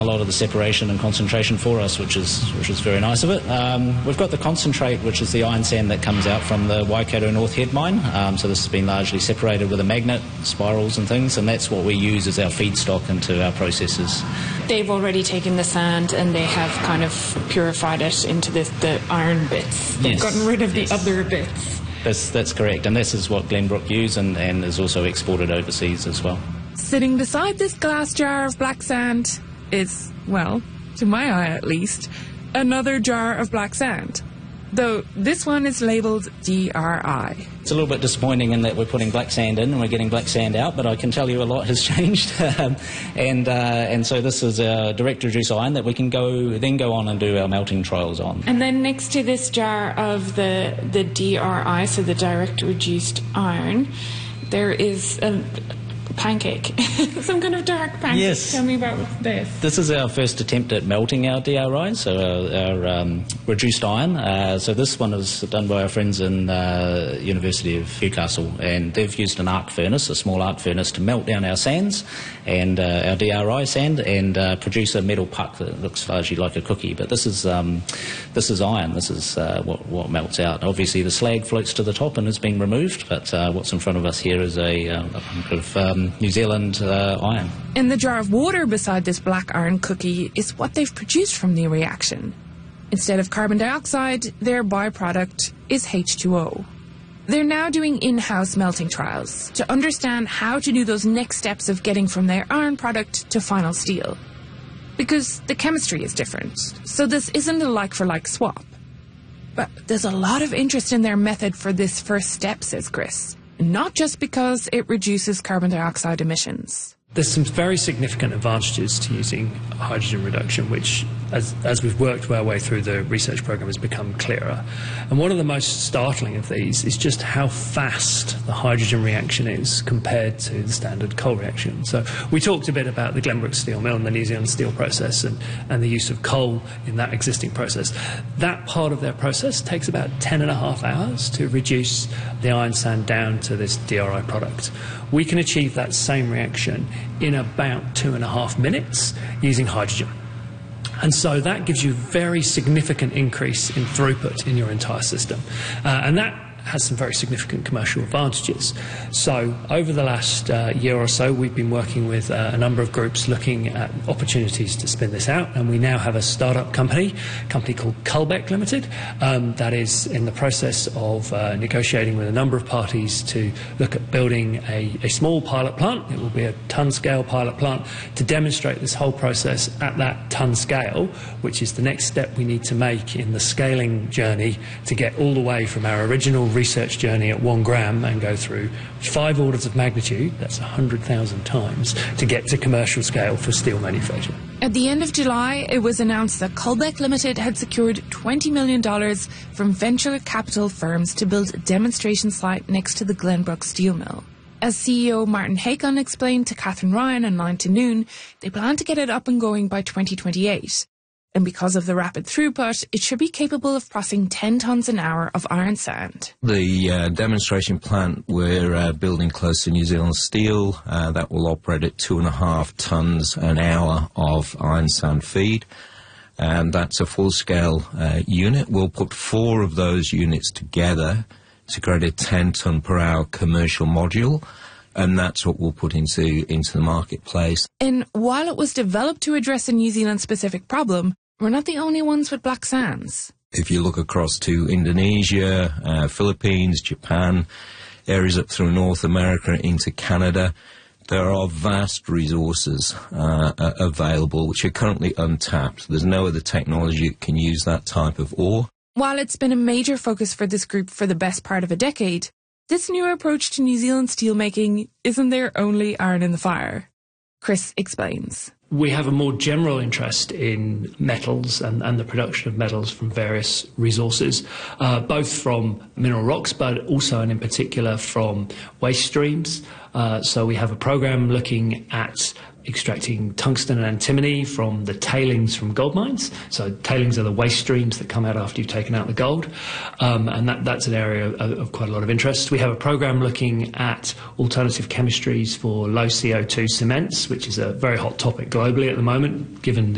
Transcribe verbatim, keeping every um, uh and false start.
a lot of the separation and concentration for us, which is which is very nice of it. Um, we've got the concentrate, which is the iron sand that comes out from the Waikato North Head mine. Um, so this has been largely separated with a magnet, spirals and things, and that's what we use as our feedstock into our processes. They've already taken the sand and they have kind of purified it into the, the iron bits. They've yes. gotten rid of yes. the other bits. That's, that's correct, and this is what Glenbrook use and, and is also exported overseas as well. Sitting beside this glass jar of black sand is, well, to my eye at least, another jar of black sand. Though this one is labelled D R I. It's a little bit disappointing in that we're putting black sand in and we're getting black sand out, but I can tell you a lot has changed. um, and uh, and so this is a direct reduced iron that we can go then go on and do our melting trials on. And then next to this jar of the, the D R I, so the direct reduced iron, there is a pancake. Some kind of dark pancake. Yes. Tell me about this. This is our first attempt at melting our D R I, so our, our um, reduced iron. Uh, so this one is done by our friends in uh, University of Newcastle, and they've used an arc furnace, a small arc furnace, to melt down our sands and uh, our D R I sand and uh, produce a metal puck that looks largely like a cookie. But this is um, this is iron. This is uh, what, what melts out. Obviously, the slag floats to the top and is being removed, but uh, what's in front of us here is a, uh, a hunk of um, New Zealand uh, iron. And the jar of water beside this black iron cookie is what they've produced from the reaction. Instead of carbon dioxide, their byproduct is H two O. They're now doing in-house melting trials to understand how to do those next steps of getting from their iron product to final steel. Because the chemistry is different, so this isn't a like-for-like swap. But there's a lot of interest in their method for this first step, says Chris. Not just because it reduces carbon dioxide emissions. There's some very significant advantages to using hydrogen reduction, which, as, as we've worked our way through the research program, has become clearer. And one of the most startling of these is just how fast the hydrogen reaction is compared to the standard coal reaction. So we talked a bit about the Glenbrook steel mill and the New Zealand steel process and, and the use of coal in that existing process. That part of their process takes about ten and a half hours to reduce the iron sand down to this D R I product. We can achieve that same reaction in about two and a half minutes using hydrogen. And so that gives you a very significant increase in throughput in your entire system. Uh, and that has some very significant commercial advantages. So over the last uh, year or so, we've been working with uh, a number of groups looking at opportunities to spin this out, and we now have a startup company, a company called Cullbeck Limited, um, that is in the process of uh, negotiating with a number of parties to look at building a, a small pilot plant. It will be a ton-scale pilot plant to demonstrate this whole process at that ton scale, which is the next step we need to make in the scaling journey to get all the way from our original research journey at one gram and go through five orders of magnitude, that's one hundred thousand times, to get to commercial scale for steel manufacture. At the end of July, it was announced that Cullbeck Limited had secured twenty million dollars from venture capital firms to build a demonstration site next to the Glenbrook steel mill. As C E O Martin Hakon explained to Catherine Ryan on Nine to Noon, they plan to get it up and going by twenty twenty-eight. And because of the rapid throughput, it should be capable of processing ten tonnes an hour of iron sand. The uh, demonstration plant we're uh, building close to New Zealand Steel, uh, that will operate at two and a half tonnes an hour of iron sand feed. And that's a full-scale uh, unit. We'll put four of those units together to create a ten tonne per hour commercial module. And that's what we'll put into, into the marketplace. And while it was developed to address a New Zealand-specific problem, we're not the only ones with black sands. If you look across to Indonesia, uh, Philippines, Japan, areas up through North America into Canada, there are vast resources uh, available which are currently untapped. There's no other technology that can use that type of ore. While it's been a major focus for this group for the best part of a decade, this new approach to New Zealand steelmaking isn't their only iron in the fire. Chris explains. We have a more general interest in metals and, and the production of metals from various resources, uh, both from mineral rocks, but also and in particular from waste streams. Uh, so we have a program looking at extracting tungsten and antimony from the tailings from gold mines. So tailings are the waste streams that come out after you've taken out the gold. Um, and that, that's an area of, of quite a lot of interest. We have a program looking at alternative chemistries for low C O two cements, which is a very hot topic globally at the moment, given the